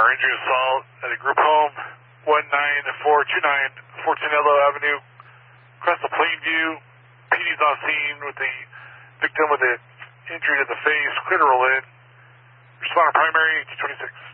injury assault at a group home, 19429 Fortunello Avenue, across the Plainview. PD's on scene with the victim with an injury to the face, clear to roll in. Responder primary, 226.